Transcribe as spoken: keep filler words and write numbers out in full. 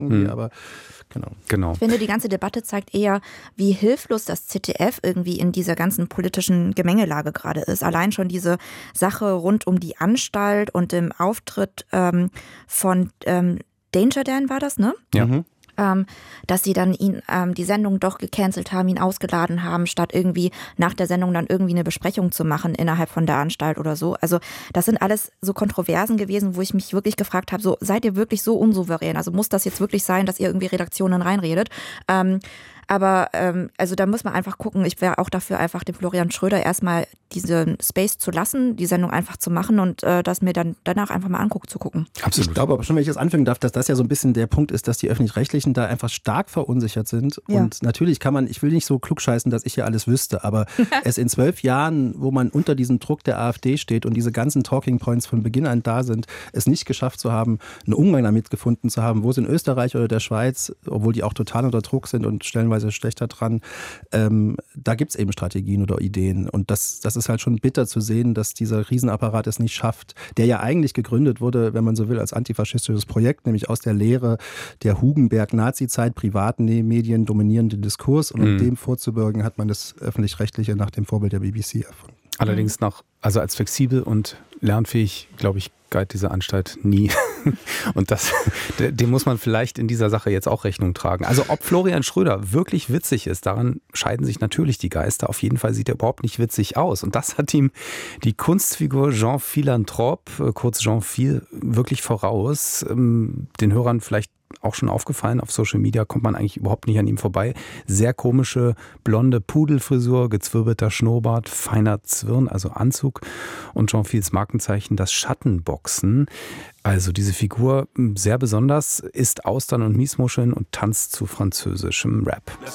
irgendwie, hm. aber genau. genau. Ich finde, die ganze Debatte zeigt eher, wie hilflos das Z D F irgendwie in dieser ganzen politischen Gemengelage gerade ist. Allein schon diese Sache rund um die Anstalt und dem Auftritt ähm, von ähm, Danger Dan war das, ne? Ja. Mhm. Ähm, dass sie dann ihn ähm, die Sendung doch gecancelt haben, ihn ausgeladen haben, statt irgendwie nach der Sendung dann irgendwie eine Besprechung zu machen innerhalb von der Anstalt oder so. Also das sind alles so Kontroversen gewesen, wo ich mich wirklich gefragt habe, so seid ihr wirklich so unsouverän? Also muss das jetzt wirklich sein, dass ihr irgendwie Redaktionen reinredet? Ähm, aber ähm, also da muss man einfach gucken, ich wäre auch dafür, einfach dem Florian Schröder erstmal diesen Space zu lassen, die Sendung einfach zu machen und äh, das mir dann danach einfach mal angucken zu gucken. Absolut. Ich glaube aber schon, wenn ich das anfügen darf, dass das ja so ein bisschen der Punkt ist, dass die Öffentlich-Rechtlichen da einfach stark verunsichert sind. Ja. Und natürlich kann man, ich will nicht so klugscheißen, dass ich hier alles wüsste, aber es in zwölf Jahren, wo man unter diesem Druck der AfD steht und diese ganzen Talking Points von Beginn an da sind, es nicht geschafft zu haben, einen Umgang damit gefunden zu haben, wo es in Österreich oder der Schweiz, obwohl die auch total unter Druck sind und stellenweise schlechter dran, ähm, da gibt es eben Strategien oder Ideen. Und das, das ist halt schon bitter zu sehen, dass dieser Riesenapparat es nicht schafft, der ja eigentlich gegründet wurde, wenn man so will, als antifaschistisches Projekt, nämlich aus der Lehre der Hugenberg-Nazi-Zeit, privaten Medien dominieren den Diskurs und um mhm. dem vorzubürgen, hat man das Öffentlich-Rechtliche nach dem Vorbild der B B C erfunden. Allerdings nach, also als flexibel und lernfähig, glaube ich, galt diese Anstalt nie. Und das, dem muss man vielleicht in dieser Sache jetzt auch Rechnung tragen. Also ob Florian Schröder wirklich witzig ist, daran scheiden sich natürlich die Geister. Auf jeden Fall sieht er überhaupt nicht witzig aus. Und das hat ihm die Kunstfigur Jean Philanthrope, kurz Jean Phil, wirklich voraus. Den Hörern vielleicht auch schon aufgefallen, auf Social Media kommt man eigentlich überhaupt nicht an ihm vorbei. Sehr komische, blonde Pudelfrisur, gezwirbelter Schnurrbart, feiner Zwirn, also Anzug und Jean Phils Markenzeichen, das Schattenboxen. Also diese Figur sehr besonders, isst Austern und Miesmuscheln und tanzt zu französischem Rap.